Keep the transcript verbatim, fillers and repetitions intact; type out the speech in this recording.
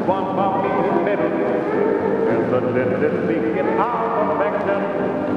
one for me to live in the little secret of affection.